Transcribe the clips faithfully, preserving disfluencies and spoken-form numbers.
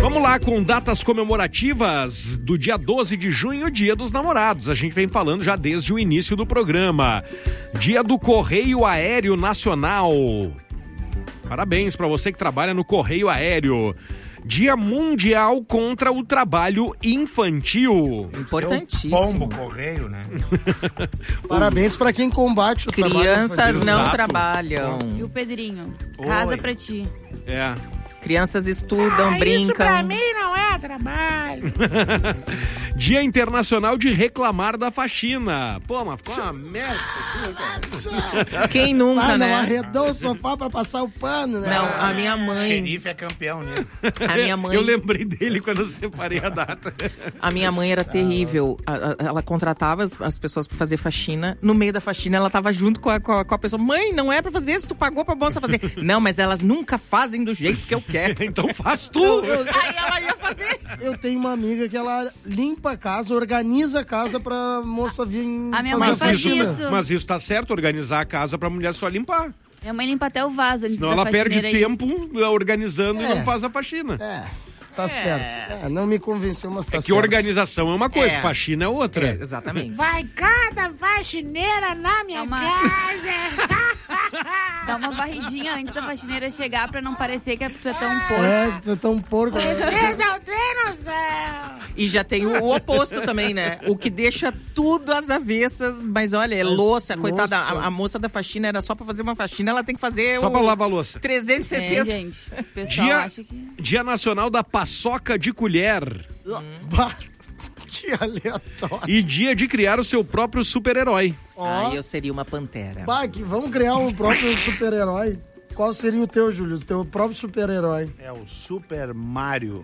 Vamos lá com datas comemorativas do dia doze de junho, Dia dos Namorados. A gente vem falando já desde o início do programa. Dia do Correio Aéreo Nacional. Parabéns para você que trabalha no Correio Aéreo. Dia Mundial contra o Trabalho Infantil. Importantíssimo. Pombo correio, né? Parabéns para quem combate o Crianças trabalho infantil. não Exato. trabalham. E o Pedrinho? Casa Oi. pra ti. É. Crianças estudam, Ah, brincam. isso pra mim não é trabalho. Dia Internacional de Reclamar da Faxina. Pô, mas ficou uma merda. Quem nunca, Ah, não né? arredou o sofá pra passar o pano, né? Não, a minha mãe, Xerife é campeão nisso. a minha mãe, Eu lembrei dele quando eu separei a data. a minha mãe era terrível. A- a- Ela contratava as, as pessoas pra fazer faxina. No meio da faxina, ela tava junto com a, com a, com a pessoa. Mãe, não é pra fazer isso, tu pagou pra moça fazer. Não, mas elas nunca fazem do jeito que eu quero. Então faz tu. Aí ela ia fazer. Eu tenho uma amiga que ela limpa a casa, organiza a casa pra moça vir A minha fazer mãe Mas faz isso, isso. mas isso tá certo, organizar a casa pra mulher só limpar. Minha mãe limpa até o vaso antes Senão da ela perde faxineira ir. tempo organizando e É. não faz a faxina. É, tá certo. É, não me convenceu, mas tá É que certo. organização é uma coisa, É. faxina é outra. É, exatamente. Vai cada faxineira na minha É uma- casa. Dá uma varridinha antes da faxineira chegar pra não parecer que tu é tão porco. É, você tá um porco. Vocês não têm noção. E já tem o, o oposto também, né? O que deixa tudo às avessas, mas olha, é louça, coitada. louça. A, a moça da faxina era só pra fazer uma faxina, ela tem que fazer Só o pra lavar a louça. trezentos e É, sessenta. gente. O pessoal Dia, acha que... Dia Nacional da Paçoca de Colher. Bah, que aleatório. E dia de criar o seu próprio super-herói. Ah, eu seria uma pantera. Bah, que vamos criar um próprio super-herói. Qual seria o teu, Júlio? O teu próprio super-herói. É o Super Mario.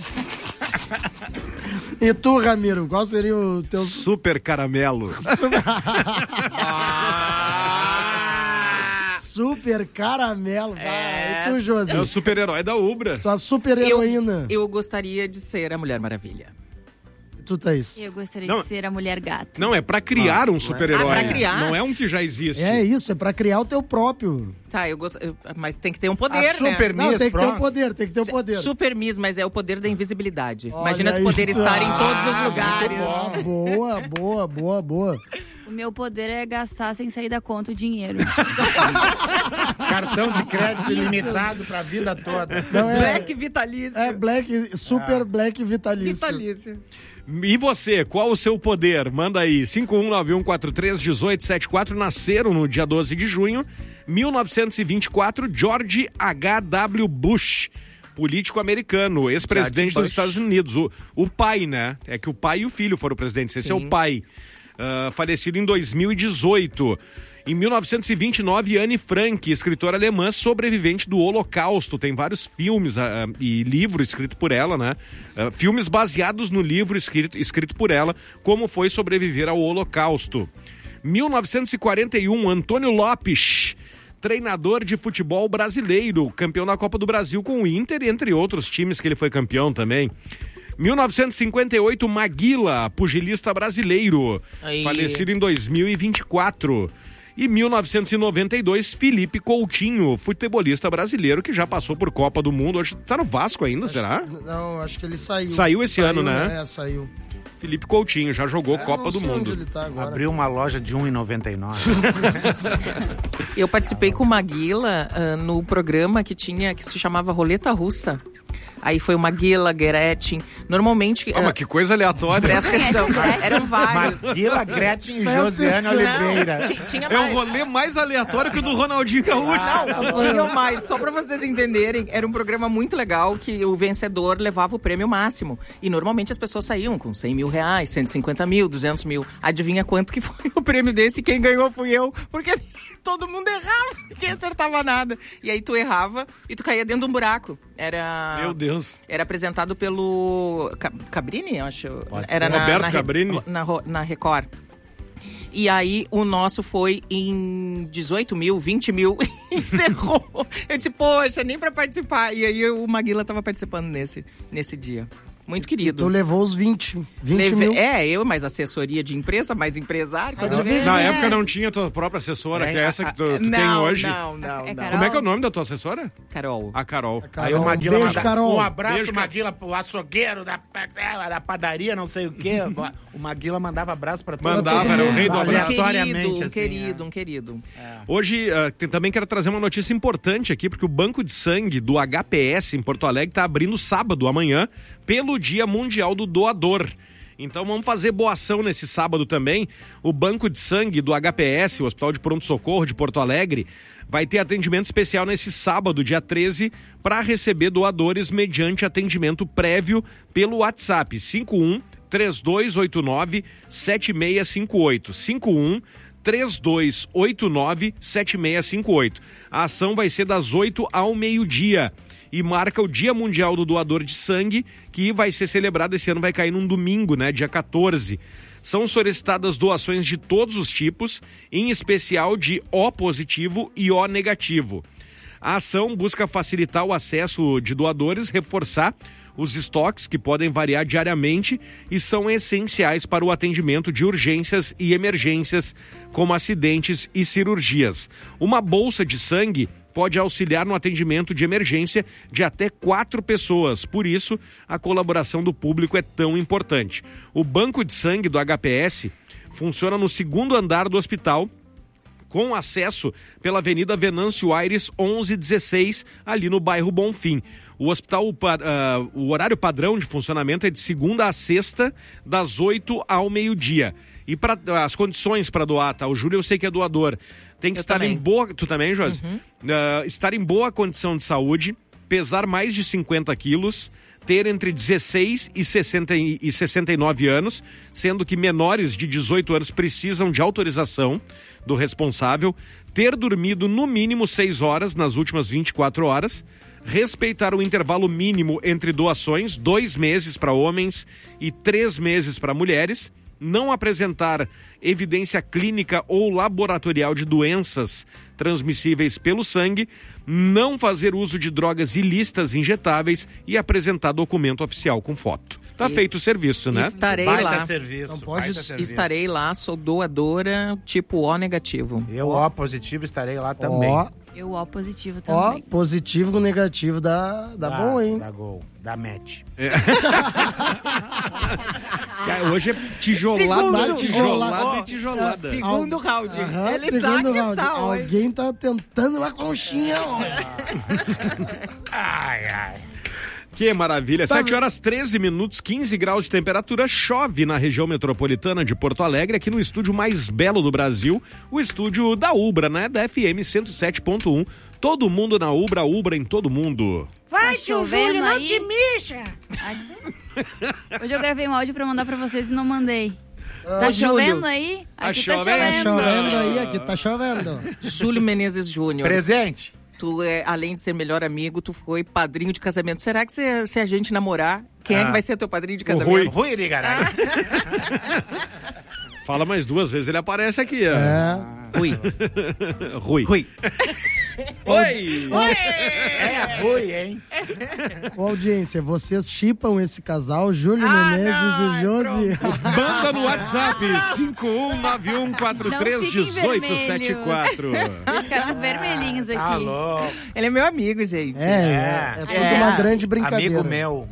E tu, Ramiro, qual seria o teu... Super Caramelo. Super caramelo. Vai. E tu, É o Josi? super-herói da Ubra. Tua super heroína. Eu, eu gostaria de ser a Mulher Maravilha. Tu, Thaís? Eu gostaria Não. de ser a mulher gato. Não, é pra criar um super-herói. Ah, pra criar? Não é um que já existe. É isso, é pra criar o teu próprio. Tá, eu gosto. eu- Mas tem que ter um poder, A né? Super Não, Miss, tem que ter um pronto. poder, tem que ter um poder. Super Miss, mas é o poder da invisibilidade. Olha Imagina tu poder isso. estar em todos os Ah, lugares. muito Boa, boa, boa, boa. O meu poder é gastar sem sair da conta o dinheiro. Cartão de crédito Isso. ilimitado pra vida toda. Não, é, Black vitalício. é black, super black vitalício. Vitalício. E você, qual o seu poder? Manda aí, cinco um nove um quatro três um oito sete quatro. Nasceram no dia doze de junho, mil novecentos e vinte e quatro, George H W Bush, político americano, ex-presidente George dos Estados Unidos. O, o pai, né? É que o pai e o filho foram presidentes. Esse Sim. é o pai. Ah, falecido em dois mil e dezoito. Em mil novecentos e vinte e nove, Anne Frank, escritora alemã sobrevivente do Holocausto. Tem vários filmes ah, ah, e livros escritos por ela, né? Ah, filmes baseados no livro escrito, escrito por ela, Como Foi Sobreviver ao Holocausto. mil novecentos e quarenta e um, Antônio Lopes, treinador de futebol brasileiro, campeão da Copa do Brasil com o Inter, entre outros times que ele foi campeão também. mil novecentos e cinquenta e oito, Maguila, pugilista brasileiro, Aí. falecido em dois mil e vinte e quatro. E mil novecentos e noventa e dois, Felipe Coutinho, futebolista brasileiro que já passou por Copa do Mundo. Hoje tá no Vasco ainda, será? Não, acho que ele saiu. Saiu esse ano, né? É, saiu. Felipe Coutinho, já jogou É, Copa não do sei onde Mundo. ele tá agora. Abriu uma loja de um real e noventa e nove. Eu participei com o Maguila ah, no programa que tinha, que se chamava Roleta Russa. Aí foi o Maguila, Gretchen. Normalmente. Ah, mas que coisa aleatória. Presta atenção, eram vários. Maguila, Gretchen e Festa Josiane Estranha. Oliveira. Ti- Tinha É o mais. rolê mais aleatório que o do Ronaldinho Gaúcho. Não, tinham mais. Só pra vocês entenderem, era um programa muito legal que o vencedor levava o prêmio máximo. E normalmente as pessoas saíam com cem mil reais, cento e cinquenta mil, duzentos mil. Adivinha quanto que foi o prêmio desse? Quem ganhou fui eu. Porque todo mundo errava, ninguém acertava nada. E aí tu errava e tu caía dentro de um buraco. Era... Meu Deus. Era apresentado pelo Ca- Cabrini, eu acho. Pode Era ser. na, Roberto na, Re- Cabrini? Na, Ro- na Record. E aí o nosso foi em dezoito mil, vinte mil, encerrou. Eu disse, poxa, nem pra participar. E aí o Maguila tava participando nesse, nesse dia. Muito Tu querido. levou os vinte, vinte Leve- mil. É, eu, mais assessoria de empresa, mais empresário. quando vê- Na é. época não tinha tua própria assessora, É, que é essa que tu, tu tem não, hoje. Não, não, É não. Carol? Como é que é o nome da tua assessora? Carol. A Carol. Aí o Carol, Maguila beijo, manda- Carol. um abraço, Beijo, Carol. Maguila, pro açougueiro da, da padaria, não sei o quê. O Maguila mandava abraço pra todo Mandava, mundo. era o rei do Um abraço. Aleatoriamente, querido, um assim, querido, é. um querido. Hoje, uh, tem- também quero trazer uma notícia importante aqui, porque o Banco de Sangue do H P S em Porto Alegre está abrindo sábado, amanhã, pelo Dia Mundial do Doador. Então vamos fazer boa ação nesse sábado também. O Banco de Sangue do H P S, o Hospital de Pronto Socorro de Porto Alegre, vai ter atendimento especial nesse sábado, dia treze, para receber doadores mediante atendimento prévio pelo WhatsApp cinco um três dois oito nove sete seis cinco oito. cinco um três dois oito nove sete seis cinco oito. A ação vai ser das oito ao meio-dia e marca o Dia Mundial do Doador de Sangue, que vai ser celebrado esse ano, vai cair num domingo, né, dia quatorze. São solicitadas doações de todos os tipos, em especial de O positivo e O negativo. A ação busca facilitar o acesso de doadores, reforçar os estoques que podem variar diariamente e são essenciais para o atendimento de urgências e emergências, como acidentes e cirurgias. Uma bolsa de sangue pode auxiliar no atendimento de emergência de até quatro pessoas. Por isso, a colaboração do público é tão importante. O Banco de Sangue do H P S funciona no segundo andar do hospital, com acesso pela Avenida Venâncio Aires onze dezesseis, ali no bairro Bonfim. O hospital, uh, o horário padrão de funcionamento é de segunda a sexta, das oito ao meio-dia. E para as condições para doar, tá? O Júlio eu sei que é doador. Tem que Eu estar também. em boa... Tu também, Josi? Uhum. Uh, estar em boa condição de saúde, pesar mais de cinquenta quilos, ter entre dezesseis e sessenta e sessenta e nove anos, sendo que menores de dezoito anos precisam de autorização do responsável, ter dormido no mínimo seis horas nas últimas vinte e quatro horas, respeitar o intervalo mínimo entre doações, dois meses para homens e três meses para mulheres, não apresentar evidência clínica ou laboratorial de doenças transmissíveis pelo sangue, não fazer uso de drogas ilícitas injetáveis e apresentar documento oficial com foto. Tá E- feito o serviço, né? Estarei Baita lá. serviço. Não pode- baita serviço. Estarei lá, sou doadora tipo O negativo. Eu, O positivo, estarei lá também. Ó, Eu O positivo ó, também. positivo com negativo dá, dá Dá- bom, hein? Dá gol, dá match. Cara, hoje é tijolada, Segundo. tijolada Ó, e tijolada. Segundo round. Aham, Ele segundo tá que round. tá, ó. Alguém tá tentando uma conchinha, ó. Ai, ai. Que maravilha. Tá. sete horas treze minutos, quinze graus de temperatura. Chove na região metropolitana de Porto Alegre, aqui no estúdio mais belo do Brasil, o estúdio da Ubra, né? Da F M cento e sete ponto um. Todo mundo na Ubra, Ubra em todo mundo. Vai, tá tio Júlio, não te mixa! Hoje eu gravei um áudio pra mandar pra vocês e não mandei. Tá Ô, Júlio. chovendo aí? Tá Aqui tá chovendo? Tá chovendo. chovendo aí, aqui tá chovendo. Júlio Menezes Júnior. Presente. Tu, é, além de ser melhor amigo, tu foi padrinho de casamento. Será que se, se a gente namorar, quem é Ah. que vai ser teu padrinho de O casamento? Rui. Rui Irigaray. Fala mais duas vezes, ele aparece aqui. ó. É. Rui. Rui. Rui. Oi! É Rui, hein? Ô, audiência, vocês chipam esse casal, Júlio Menezes e Josi? Manda no WhatsApp cinco um nove um quatro três Não fiquem um oito sete quatro. Eles ficaram vermelhinhos aqui. Alô. Ele é meu amigo, gente. É, é, é tudo É. uma grande brincadeira. Amigo meu.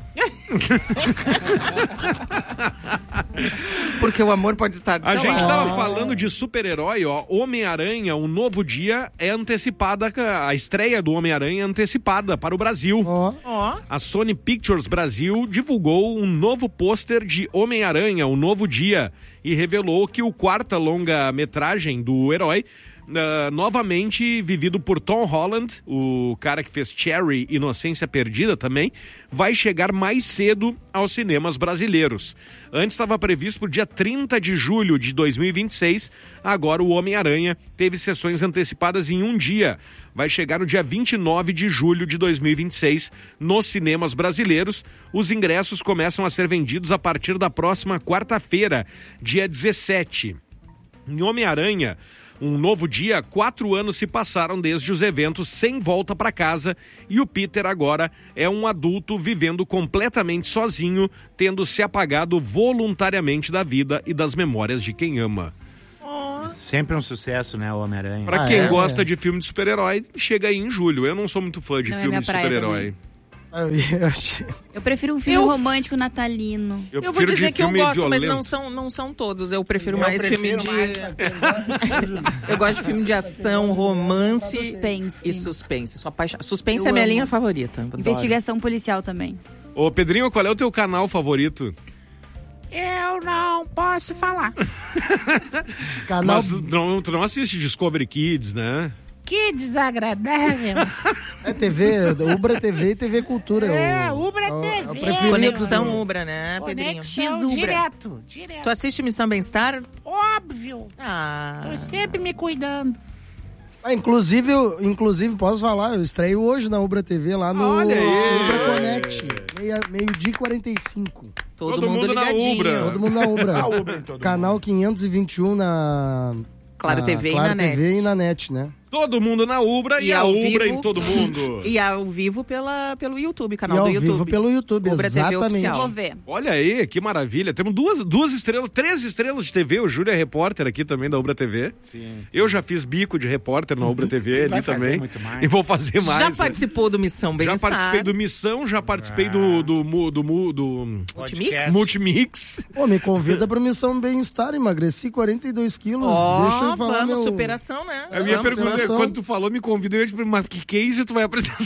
Porque o amor pode estar do A seu gente lado. tava falando de super-herói, ó. Homem-Aranha, um novo dia é antecipada, a estreia do Homem-Aranha é antecipada para o Brasil. Ó, Ó, A Sony Pictures Brasil divulgou um novo pôster de Homem-Aranha, um novo dia, e revelou que o quarta longa-metragem do herói, uh, novamente vivido por Tom Holland, o cara que fez Cherry, Inocência Perdida também, vai chegar mais cedo aos cinemas brasileiros. Antes estava previsto para o dia trinta de julho de dois mil e vinte e seis, agora o Homem-Aranha teve sessões antecipadas em um dia. Vai chegar no dia vinte e nove de julho de dois mil e vinte e seis nos cinemas brasileiros. Os ingressos começam a ser vendidos a partir da próxima quarta-feira, dia dezessete. Em Homem-Aranha, Um novo dia, quatro anos se passaram desde os eventos sem volta para casa e o Peter agora é um adulto vivendo completamente sozinho, tendo se apagado voluntariamente da vida e das memórias de quem ama. Sempre um sucesso, né, o Homem-Aranha. Pra Ah, quem é, gosta é. de filme de super-herói, chega aí em julho. Eu não sou muito fã de Não é filme minha de praia super-herói. Eu, eu achei- Eu prefiro um filme Eu- romântico natalino. Eu vou prefiro de dizer que eu filme gosto, mas violento. não são, não são todos. Eu prefiro Eu mais prefiro filme de... mais. Eu gosto de filme de ação, romance Suspense. e suspense. Sou apaixon... Suspense Eu é minha amo. linha favorita. Adoro. Investigação policial também. Ô, Pedrinho, qual é o teu canal favorito? Eu não posso falar. Canal Mas tu não, tu não assiste Discovery Kids, né? Que desagradável. é T V, Ubra T V e T V Cultura. É, o- Ubra é o- T V. é o preferido Conexão do- Ubra, né, Pedrinho? Conexão X-Ubra. direto, direto. Tu assiste Missão Bem-Estar? Óbvio. Ah, Tô sempre me cuidando. Ah, inclusive, eu, inclusive, posso falar, eu estreio hoje na Ubra T V lá no Olha aí. Ubra Connect, meia- meio-dia e quarenta e cinco. todo, Todo mundo, mundo na ligadinho. Ubra. Todo mundo na Ubra. A Ubra em todo Canal mundo. quinhentos e vinte e um na... Claro na T V e Claro na T V Net. e na Net, né? Todo mundo na Ubra e, a ao Ubra vivo- em todo mundo. E ao vivo pela, pelo YouTube, canal E ao do YouTube. vivo pelo YouTube, Ubra T V exatamente. oficial. Vou ver. Olha aí, que maravilha. Temos duas, duas estrelas, três estrelas de T V. O Júlio é repórter aqui também da Ubra T V. Sim. Eu já fiz bico de repórter na Ubra T V ali Vai fazer também. muito mais. E vou fazer mais. Já participou do Missão Já Bem-Estar? participei do Missão, já participei do, do, mu- do, mu- do, Multimix? Multimix. Pô, me convida pra Missão Bem-Estar, emagreci quarenta e dois quilos. Ó, Deixa eu falar vamos, meu... superação, né? A minha Vamos, pergunta é, operação. quando tu falou, me convidou, eu te perguntei, mas que case tu vai apresentar?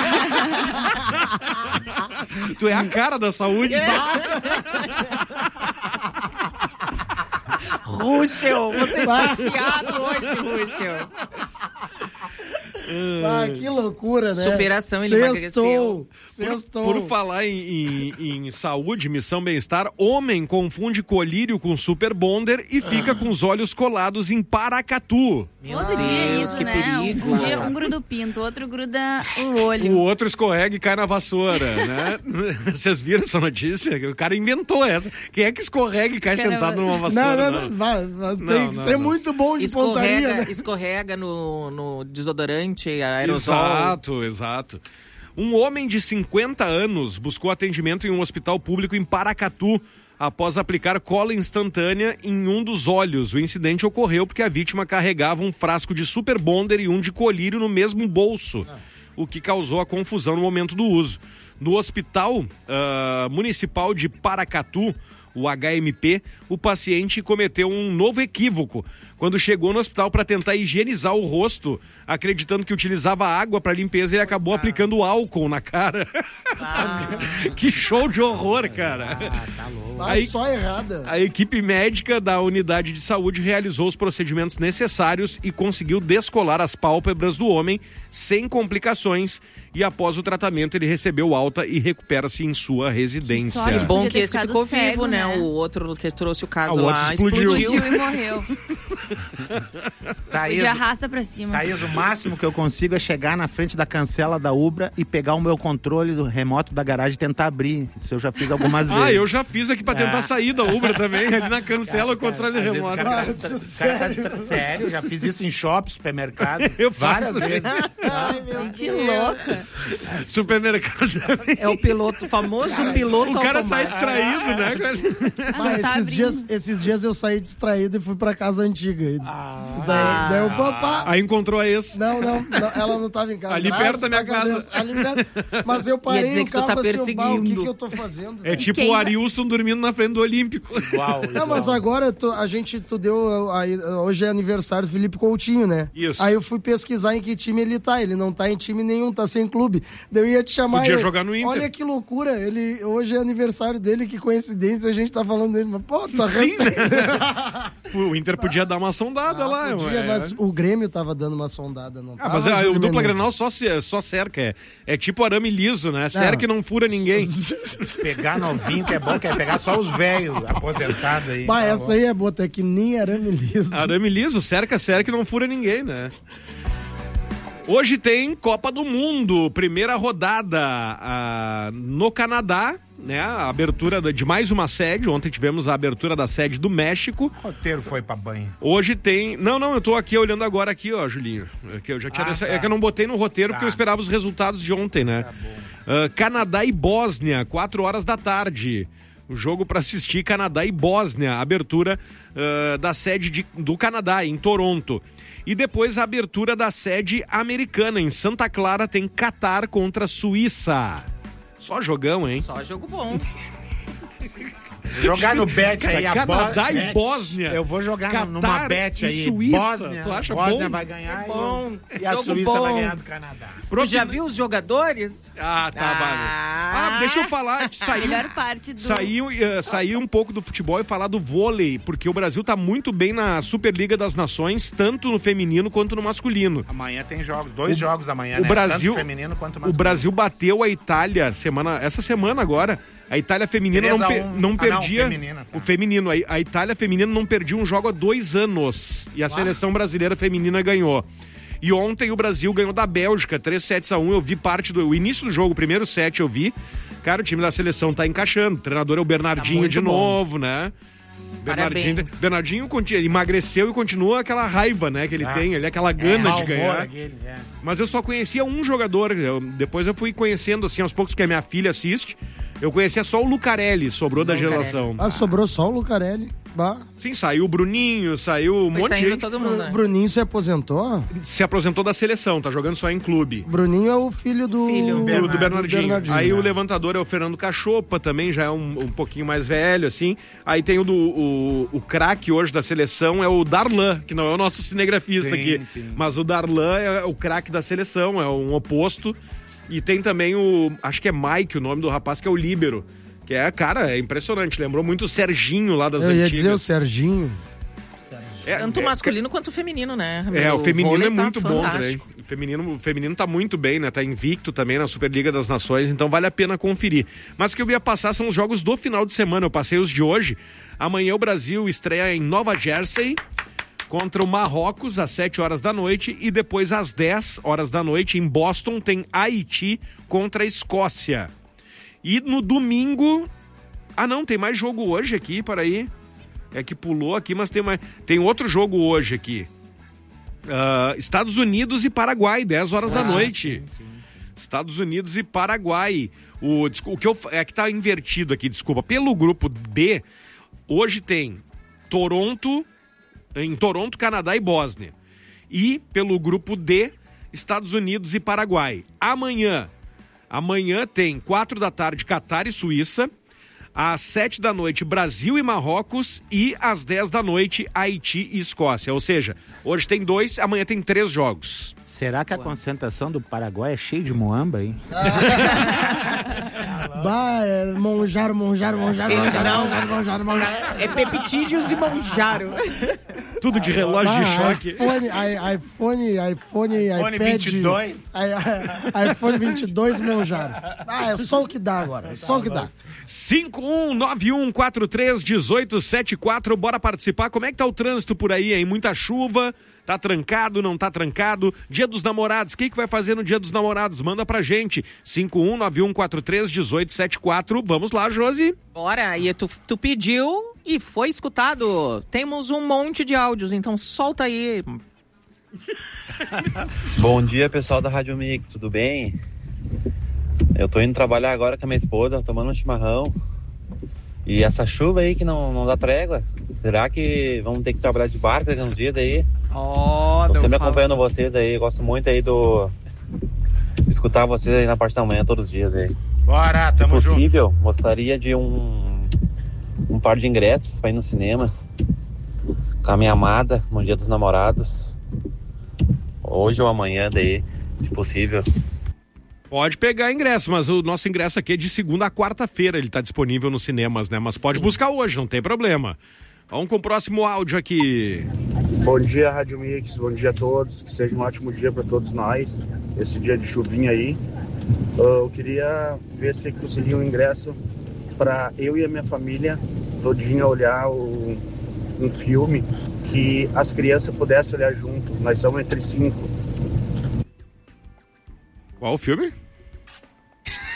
Tu é a cara da saúde. Ruschel, você está afiado hoje, Ruschel. Ah, que loucura, né? Superação, ele Sextou. emagreceu. Sextou. Por falar em, em- em saúde, missão bem-estar, homem confunde colírio com super bonder e fica com os olhos colados em Paracatu. Outro dia é Deus, isso, que né? perigo. Um dia um gruda o pinto, outro gruda o olho. O outro escorrega e cai na vassoura, né? Vocês viram essa notícia? O cara inventou essa. Quem é que escorrega e cai Cara, sentado numa Não, vassoura? não, não, vai, vai, Não, tem que não, ser não. muito bom de pontaria, Escorrega, né? escorrega no, no desodorante, aerosol. Exato, exato. Um homem de cinquenta anos buscou atendimento em um hospital público em Paracatu após aplicar cola instantânea em um dos olhos. O incidente ocorreu porque a vítima carregava um frasco de super bonder e um de colírio no mesmo bolso, o que causou a confusão no momento do uso. No Hospital ah, Municipal de Paracatu, o H M P, o paciente cometeu um novo equívoco quando chegou no hospital para tentar higienizar o rosto, acreditando que utilizava água para limpeza, ele acabou aplicando álcool na cara. Que show de horror, cara. Tá Aí- só errada. A equipe médica da unidade de saúde realizou os procedimentos necessários e conseguiu descolar as pálpebras do homem sem complicações, e após o tratamento ele recebeu alta e recupera-se em sua residência. sorte. Bom Podia que ter esse ficado ficou cego, vivo, né? né? O outro que trouxe o caso Ah, o outro lá explodiu. Explodiu e morreu. Thaís, Já arrasta pra cima. Thaís, o máximo que eu consigo é chegar na frente da cancela da Ubra e pegar o meu controle do remoto da garagem e tentar abrir. Isso eu já fiz algumas vezes. Ah, eu já fiz aqui pra tentar Ah. sair da Ubra também, ali na cancela o controle Às vezes remoto. o cara tá- Ah, o cara tá distra- Sério, já fiz isso em shopping, supermercado. Eu faço várias vezes. Gente louca. Supermercado também. É o piloto, o famoso piloto O cara sai automático. distraído, né? Ah, Mas não tá esses, abrindo. dias, esses dias eu saí distraído e fui pra casa antiga. E Ah. daí, daí o papá... Aí encontrou a ex. Não, não, não, ela não tava em casa. Ali Graças perto da minha a casa. Deus, ali perto. Mas eu parei dizer no que tu carro tá assim, "Bah, o que, perseguindo." que eu tô fazendo? É velho?" tipo quem o vai- Ariilson dormindo na frente do Olímpico. Igual, Não, igual. mas agora tu- a gente, tu deu, aí, hoje é aniversário do Felipe Coutinho, né? Isso. Aí eu fui pesquisar em que time ele tá, ele não tá em time nenhum, tá sem clube. Daí eu ia te chamar... Podia eu- jogar no Inter. Olha que loucura, ele, hoje é aniversário dele, que coincidência, a gente tá falando dele. Mas, pô, tu Sim. arrasa- O Inter podia dar uma sondada Ah, lá. podia, ué. mas o Grêmio tava dando uma sondada, não Ah, tava, mas é, o Júlio dupla Menezes? Grenal só, se- só cerca. É, é tipo arame liso, né? Cerca e não fura ninguém. Pegar novinho que é bom, que é pegar só os velhos aposentados aí. Bah, tá essa bom. aí é boa, até que nem arame liso. Arame liso, cerca, cerca e não fura ninguém, né? Hoje tem Copa do Mundo, primeira rodada ah, no Canadá, né, a abertura de mais uma sede. Ontem tivemos a abertura da sede do México. O roteiro foi pra banho. Hoje tem... Não, não, eu tô aqui olhando agora aqui, ó, Julinho. É que eu já tinha... Ah, dessa... tá. É que eu não botei no roteiro Tá. porque eu esperava os resultados de ontem, né? Tá bom. Uh, Canadá e Bósnia, quatro horas da tarde. O jogo para assistir Canadá e Bósnia, abertura uh, da sede de, do Canadá, em Toronto. E depois a abertura da sede americana, em Santa Clara, tem Catar contra Suíça. Só jogão, hein? Só jogo bom. Jogar no bet aí, a Canadá Bo- e bet. Bósnia. Eu vou jogar Catar numa bet e aí. Suíça. Bósnia, Tu acha Bósnia bom? vai ganhar É bom. e, e a Jogo Suíça bom. vai ganhar do Canadá. Tu já viu os jogadores? Ah, tá, Ah. ah, deixa eu falar. Saiu, Melhor parte do... saiu, uh, saiu um pouco do futebol e falar do vôlei, porque o Brasil tá muito bem na Superliga das Nações, tanto no feminino quanto no masculino. Amanhã tem jogos, dois O- jogos amanhã, o né? Brasil- Tanto feminino quanto O masculino. Brasil bateu a Itália semana, essa semana agora. A Itália feminina não, três a pe- um. não Ah, não, perdia. feminina, tá. O feminino. A, a Itália feminina não perdia um jogo há dois anos. E a seleção brasileira feminina ganhou. E ontem o Brasil ganhou da Bélgica, três sets a um. Eu vi parte do. O início do jogo, o primeiro set eu vi. Cara, o time da seleção tá encaixando. O treinador é o Bernardinho muito de bom. novo, né? Bernardinho, Parabéns. Bernardinho conti- emagreceu e continua aquela raiva, né, que ele Ah. tem, ele é aquela gana Mau de humor ganhar. aquele, é. Mas eu só conhecia um jogador. eu- depois eu fui conhecendo, assim, aos poucos, que a minha filha assiste. Eu conhecia só o Lucarelli, sobrou da Lucarelli. geração. Ah, sobrou só o Lucarelli. Bah. Sim, saiu o Bruninho, saiu um Foi monte de saindo gente. todo mundo, né? O Bruninho se aposentou? Se aposentou da seleção, tá jogando só em clube. Bruninho é o filho do... Filho. Do, Bernardo- do Bernardinho. Bernardinho, Aí né? o levantador é o Fernando Cachopa, também já é um, um pouquinho mais velho, assim. Aí tem o do o, o craque hoje da seleção, é o Darlan, que não é o nosso cinegrafista Sim, aqui. sim. Mas o Darlan é o craque da seleção, é um oposto. E tem também o, acho que é Mike o nome do rapaz, que é o líbero. Que é, cara, é impressionante. Lembrou muito o Serginho lá das Eu ia antigas. dizer o Serginho. É, Tanto o é, masculino quanto o feminino, né? É, o feminino vôlei é tá muito bom também. fantástico. O feminino, o feminino tá muito bem, né? Tá invicto também na Superliga das Nações, então vale a pena conferir. Mas o que eu ia passar são os jogos do final de semana. Eu passei os de hoje. Amanhã o Brasil estreia em Nova Jersey contra o Marrocos às sete horas da noite e depois às dez horas da noite em Boston tem Haiti contra a Escócia. E no domingo... Ah, não, tem mais jogo hoje aqui, para aí. É que pulou aqui, mas tem mais. Tem outro jogo hoje aqui. Ah, Estados Unidos e Paraguai, dez horas da noite. Estados Unidos e Paraguai. O, descu- o que eu, é que tá invertido aqui, desculpa. Pelo grupo B, hoje tem Toronto, em Toronto, Canadá e Bósnia. E pelo grupo D, Estados Unidos e Paraguai. Amanhã, amanhã tem quatro da tarde, Catar e Suíça. Às sete da noite, Brasil e Marrocos. E às dez da noite, Haiti e Escócia. Ou seja, hoje tem dois, amanhã tem três jogos. Será que a concentração do Paraguai é cheia de moamba, hein? Bah, é monjaro, monjaro, monjaro, monjaro, monjaro, monjaro, monjaro. É peptídeos e manjaro. Tudo de relógio de Bah, choque. iPhone, i- iPhone, iPhone, iPhone iPad, vinte e dois. i- i- iPhone vinte e dois monjaro. Ah, é só o que dá agora, é só o que dá. cinco um nove um quatro três um oito sete quatro, bora participar. Como é que tá o trânsito por aí, hein? Muita chuva, tá trancado, não tá trancado? Dia dos Namorados, o que que vai fazer no Dia dos Namorados? Manda pra gente, cinco um nove um quatro três um oito sete quatro. Vamos lá, Josi. Bora, e tu, tu pediu e foi escutado. Temos um monte de áudios, então solta aí. Bom dia, pessoal da Rádio Mix, tudo bem? Eu tô indo trabalhar agora com a minha esposa, tomando um chimarrão. E essa chuva aí que não, não dá trégua, será que vamos ter que trabalhar de barco daqui uns dias aí? Ó, Tô não sempre fala. acompanhando vocês aí, gosto muito aí do... escutar vocês aí na parte da manhã todos os dias aí. Bora, Se tamo junto. possível, gostaria de um, um par de ingressos pra ir no cinema com a minha amada no Dia dos Namorados. Hoje ou amanhã daí, se possível. Pode pegar ingresso, mas o nosso ingresso aqui é de segunda a quarta-feira, ele tá disponível nos cinemas, né? Mas pode Sim. buscar hoje, não tem problema. Vamos com o próximo áudio aqui. Bom dia, Rádio Mix, bom dia a todos, que seja um ótimo dia para todos nós, esse dia de chuvinha aí. Uh, eu queria ver se conseguia um ingresso para eu e a minha família todinha olhar o, um filme que as crianças pudessem olhar junto, nós somos entre cinco. Qual o filme?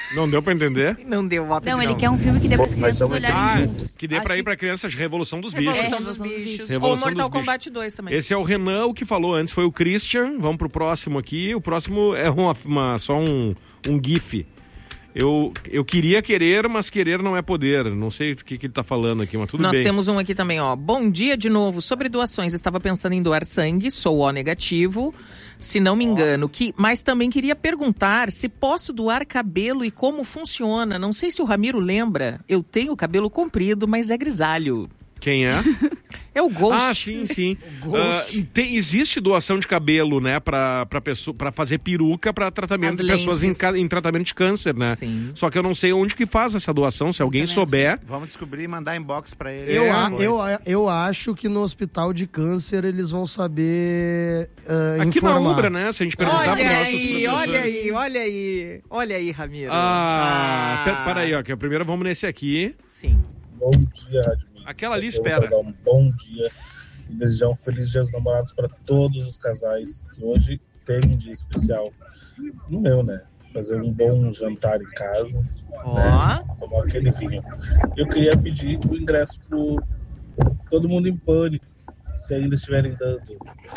Não deu pra entender? Não deu, volta Não, de ele novo. quer um filme que dê pras Bom, mas crianças são olharem Ah, juntos. que dê pra Acho- ir pra crianças, Revolução dos Bichos. Revolução É, dos Revolução dos Bichos. Bichos. Ou Revolução Mortal dos Bichos. Kombat dois também. Esse é o Renan, o que falou antes foi o Christian. Vamos pro próximo aqui. O próximo é uma, uma- só um, um gif. Eu, eu queria querer, mas querer não é poder. Não sei o que, que ele tá falando aqui, mas tudo Nós bem. temos um aqui também, ó. Bom dia de novo. Sobre doações, estava pensando em doar sangue, sou O negativo, se não me engano. Que, mas também queria perguntar se posso doar cabelo e como funciona. Não sei se o Ramiro lembra. Eu tenho cabelo comprido, mas é grisalho. Quem é? É o Ghost. Ah, sim, sim. Ah, tem, existe doação de cabelo, né, pra, pra, pessoa, pra fazer peruca pra tratamento As de pessoas em, lenças. ca- em tratamento de câncer, né? Sim. Só que eu não sei onde que faz essa doação, se alguém também souber. Vamos descobrir e mandar inbox pra ele. Eu, É, a- depois. eu, a- eu acho que no hospital de câncer eles vão saber uh, Aqui informar. na Umbra, né? Se a gente perguntar Olha para nossos aí, professores. olha aí, olha aí. Olha aí, Ramiro. Ah, Ah. pe- peraí, ó, que primeiro vamos nesse aqui. Sim. Bom dia, Rádio Mix. Aquela ali Eu espera. vou dar um bom dia e desejar um feliz dia dos namorados para todos os casais que hoje tem um dia especial. No meu, né? Fazer um bom jantar em casa, Ó. tomar aquele vinho. Eu queria pedir o ingresso pro Todo Mundo em Pânico, se ainda estiverem dando.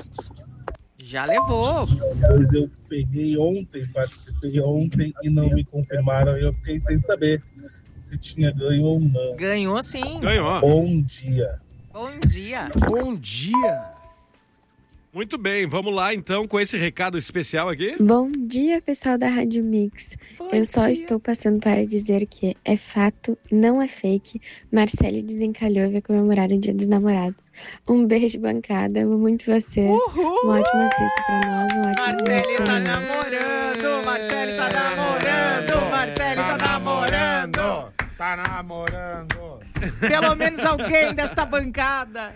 Já levou. Mas eu peguei ontem, participei ontem e não me confirmaram e eu fiquei sem saber se tinha ganho ou não. Ganhou sim. Ganhou. Bom dia. Bom dia. Bom dia. Muito bem, vamos lá então com esse recado especial aqui. Bom dia, pessoal da Rádio Mix. Bom Eu só dia. estou passando para dizer que é fato, não é fake. Marcele desencalhou e vai comemorar o Dia dos Namorados. Um beijo, bancada. Amo muito vocês. Uhul. Uma ótima sexta para nós. Um ótimo Marcele tá semana. namorando, Marcele tá namorando, Marcele tá namorando. Tá namorando. Pelo menos alguém desta bancada.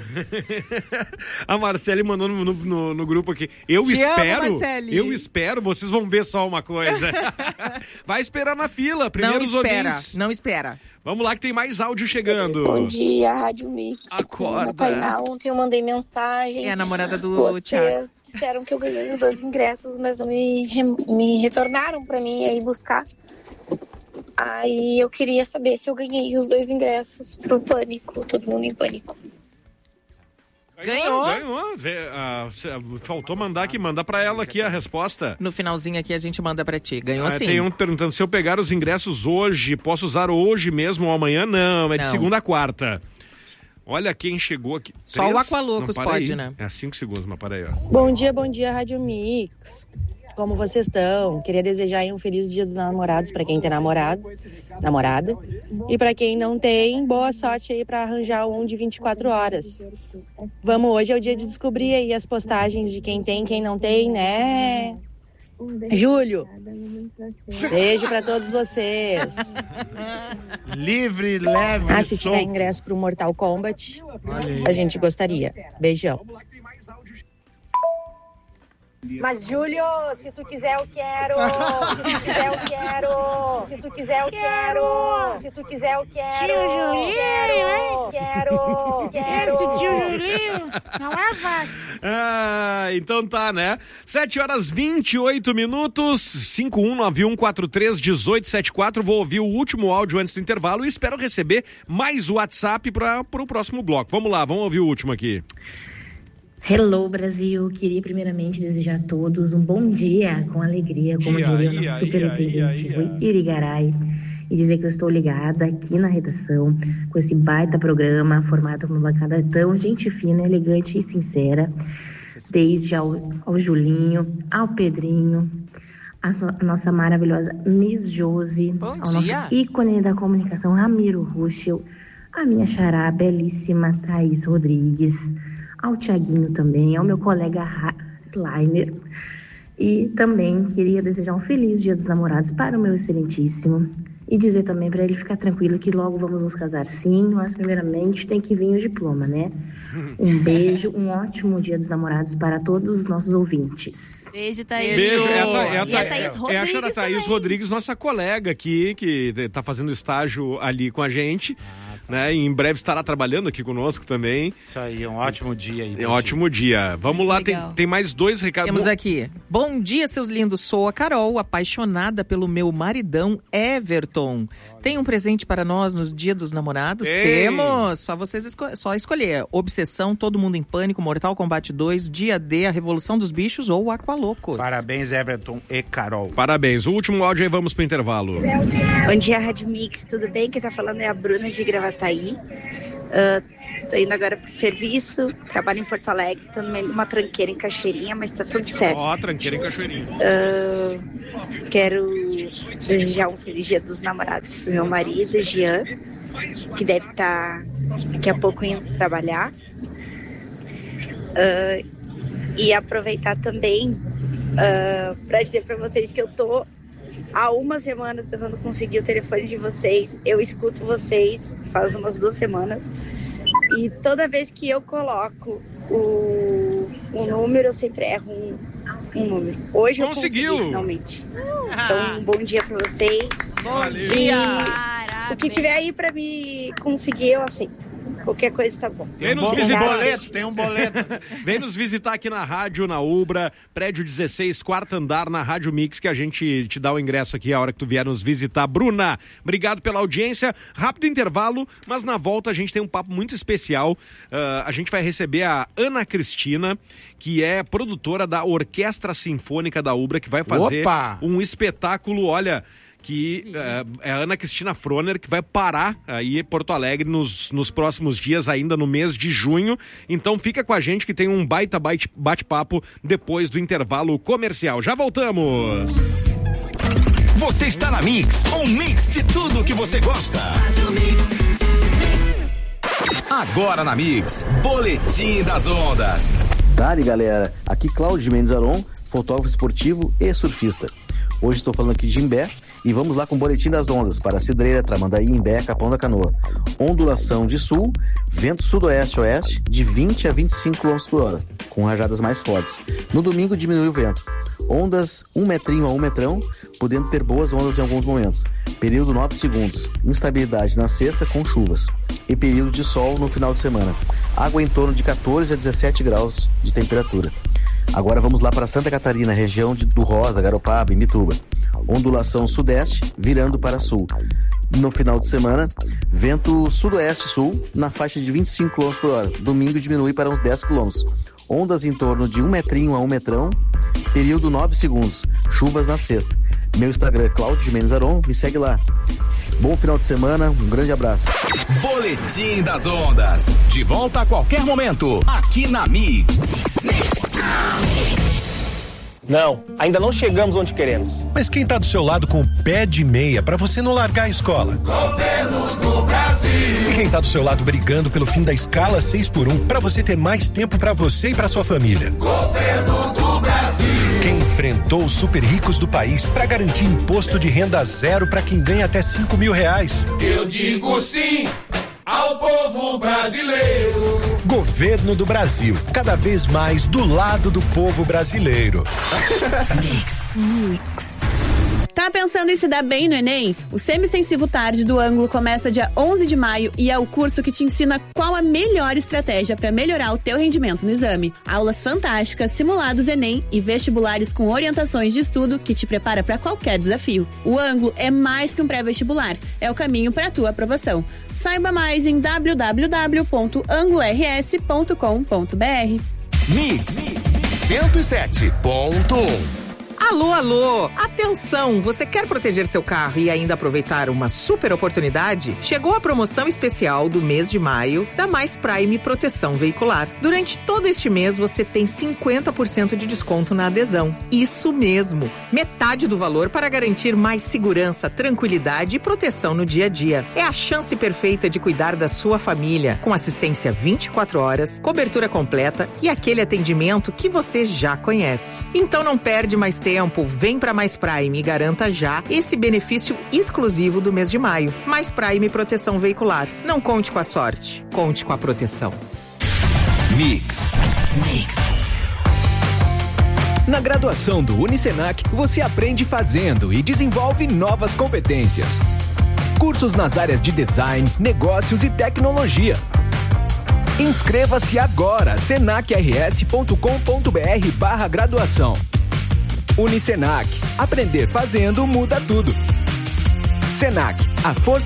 A Marcele mandou no, no, no- no grupo aqui. Eu Te amo, espero, Marcele. eu espero, vocês vão ver só uma coisa. Vai esperar na fila, Não primeiros espera, ouvintes. não espera. Vamos lá que tem mais áudio chegando. Bom dia, Rádio Mix. Acorda. Tainá, ontem eu mandei mensagem. É a namorada do Thiago. Vocês disseram que eu ganhei os dois ingressos, mas não me, re- me retornaram pra mim ir buscar. Aí eu queria saber se eu ganhei os dois ingressos pro Pânico, Todo Mundo em Pânico. Ganhou. Ganhou. Vê, ah, cê- faltou mandar aqui, manda pra ela aqui a resposta. No finalzinho aqui a gente manda pra ti. Ganhou Ah, sim. tem um perguntando se eu pegar os ingressos hoje, posso usar hoje mesmo ou amanhã? Não, é de Não. segunda a quarta. Olha quem chegou aqui. Só Três? o Aqualoucos Não, para pode, aí. né? É cinco segundos, mas para aí, ó. Bom dia, bom dia, Rádio Mix. Como vocês estão? Queria desejar aí um feliz dia dos namorados para quem tem namorado, namorada. E para quem não tem, boa sorte aí para arranjar um de vinte e quatro horas. Vamos, hoje é o dia de descobrir aí as postagens de quem tem e quem não tem, né? Júlio, beijo para todos vocês. Livre, leve, Ah, se tiver solto. ingresso pro Mortal Kombat, a gente gostaria. Beijão. Mas, Júlio, se tu quiser, eu quero. Se tu quiser, eu quero. Se tu quiser, eu quero. Se tu quiser, eu quero. Tio Julinho, hein? Quero. Quero. Esse tio Julinho não é vaga. Ah, então tá, né? sete horas e vinte e oito minutos, cinco um nove um quatro três um oito sete quatro. Vou ouvir o último áudio antes do intervalo e espero receber mais WhatsApp para o próximo bloco. Vamos lá, vamos ouvir o último aqui. Hello, Brasil. Queria primeiramente desejar a todos um bom dia com alegria, como Dia, diria o ia, nosso superintendente ia, ia, Rui Irigaray. E dizer que eu estou ligada aqui na redação com esse baita programa formado por uma bancada tão gente fina, elegante e sincera. Desde ao, ao Julinho, ao Pedrinho, a, so, a nossa maravilhosa Miss Josi, Bom ao nosso dia. ícone da comunicação Ramiro Ruschel, a minha xará belíssima Thaís Rodrigues, ao Tiaguinho também, ao meu colega Lainer. E também queria desejar um feliz Dia dos Namorados para o meu excelentíssimo e dizer também para ele ficar tranquilo que logo vamos nos casar sim, mas primeiramente tem que vir o diploma, né? Um beijo, um ótimo Dia dos Namorados para todos os nossos ouvintes. Beijo, Thaís. Beijo. É a, Tha- é a, E a Tha- Thaís é a Rodrigues Thaís também. Rodrigues, nossa colega aqui, que tá fazendo estágio ali com a gente. né? E em breve estará trabalhando aqui conosco também. Isso aí, é um ótimo dia aí. É um ótimo dia. Vamos lá, tem, tem mais dois recados. Temos aqui. Bom dia, seus lindos. Sou a Carol, apaixonada pelo meu maridão Everton. Tem um presente para nós no Dia dos Namorados? Tem. Temos! Só vocês esco- só escolher. Obsessão, Todo Mundo em Pânico, Mortal Kombat dois, Dia D, A Revolução dos Bichos ou Aqualocos. Parabéns, Everton e Carol. Parabéns. O último áudio aí, vamos pro intervalo. Bom dia, Rádio Mix, tudo bem? Quem tá falando é a Bruna de Gravataí. Uh, tô indo agora pro serviço, trabalho em Porto Alegre, tô no meio de uma tranqueira em Cachoeirinha, mas tá tudo certo. Ó, tranqueira em Cachoeirinha. Uh, quero desejar um feliz Dia dos Namorados pro meu marido, Jean, que deve estar daqui a pouco indo trabalhar. Uh, e aproveitar também uh, para dizer para vocês que eu tô há uma semana tentando conseguir o telefone de vocês. Eu escuto vocês faz umas duas semanas. E toda vez que eu coloco o, o número, eu sempre erro um, um número. Hoje eu Conseguiu. consegui finalmente. Então, um bom dia pra vocês. Bom E dia! o que tiver aí pra me conseguir, eu aceito. Qualquer coisa tá bom. Vem nos Obrigada. visitar. Boleto, tem um boleto. Vem nos visitar aqui na rádio, na Ubra, prédio dezesseis, quarto andar, na Rádio Mix, que a gente te dá o ingresso aqui a hora que tu vier nos visitar. Bruna, obrigado pela audiência. Rápido intervalo, mas na volta a gente tem um papo muito especial. Uh, a gente vai receber a Ana Cristina, que é produtora da Orquestra Sinfônica da Ubra, que vai fazer Opa! um espetáculo, olha... que uh, é a Ana Cristina Froner, que vai parar aí em Porto Alegre nos, nos próximos dias, ainda no mês de junho. Então fica com a gente que tem um baita bate- bate-papo depois do intervalo comercial. Já voltamos! Você está na Mix, um mix de tudo que você gosta. Agora na Mix, Boletim das Ondas. Dali, galera, aqui Cláudio Mendes Aron, fotógrafo esportivo e surfista. Hoje estou falando aqui de Imbé e vamos lá com o Boletim das Ondas para Cidreira, Tramandaí, Imbé, Capão da Canoa. Ondulação de sul, vento sudoeste-oeste de vinte a vinte e cinco quilômetros por hora, com rajadas mais fortes. No domingo diminui o vento. Ondas um metrinho a um metrão, podendo ter boas ondas em alguns momentos. Período nove segundos. Instabilidade na sexta com chuvas. E período de sol no final de semana. Água em torno de catorze a dezessete graus de temperatura. Agora vamos lá para Santa Catarina, região de, do Rosa, Garopaba e Mituba. Ondulação sudeste, virando para sul. No final de semana, vento sudoeste-sul, na faixa de vinte e cinco quilômetros por hora. Domingo diminui para uns dez quilômetros. Ondas em torno de um metrinho a um metrão, período nove segundos. Chuvas na sexta. Meu Instagram é Cláudio Mendes Aron, me segue lá. Bom final de semana, um grande abraço. Boletim das Ondas. De volta a qualquer momento, aqui na Mix. Não, ainda não chegamos onde queremos. Mas quem tá do seu lado com o pé de meia pra você não largar a escola? Governo do Brasil. E quem tá do seu lado brigando pelo fim da escala seis por um pra você ter mais tempo pra você e pra sua família? Governo do Brasil. Quem enfrentou os super ricos do país pra garantir imposto de renda zero pra quem ganha até cinco mil reais? Eu digo sim ao povo brasileiro. Governo do Brasil, cada vez mais do lado do povo brasileiro. Mix. Mix. Tá pensando em se dar bem no Enem? O Semi-Extensivo Tarde do Ângulo começa dia onze de maio e é o curso que te ensina qual a melhor estratégia para melhorar o teu rendimento no exame. Aulas fantásticas, simulados Enem e vestibulares com orientações de estudo que te prepara para qualquer desafio. O Ângulo é mais que um pré-vestibular, é o caminho para a tua aprovação. Saiba mais em w w w ponto anglo r s ponto com ponto b r. Mix cento e sete ponto um. Alô, alô! Atenção! Você quer proteger seu carro e ainda aproveitar uma super oportunidade? Chegou a promoção especial do mês de maio da Mais Prime Proteção Veicular. Durante todo este mês você tem cinquenta por cento de desconto na adesão. Isso mesmo! Metade do valor para garantir mais segurança, tranquilidade e proteção no dia a dia. É a chance perfeita de cuidar da sua família, com assistência vinte e quatro horas, cobertura completa e aquele atendimento que você já conhece. Então não perde mais tempo. Tempo, vem para Mais Prime e garanta já esse benefício exclusivo do mês de maio. Mais Prime Proteção Veicular. Não conte com a sorte, conte com a proteção. Mix. Mix. Na graduação do Unicenac, você aprende fazendo e desenvolve novas competências. cursos nas áreas de design, negócios e tecnologia. Inscreva-se agora, senac r s ponto com ponto b r barra graduação. Unicenac, aprender fazendo muda tudo. Senac, a força